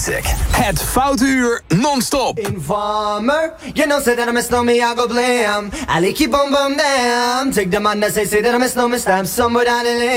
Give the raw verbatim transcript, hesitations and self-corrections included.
music. Het Foute Uur non-stop. Informer, you know say that I'm a snowman, I go blam. I like keep on bum damn. Take the man that say say that I'm a snowman, stamp somewhere down the lane.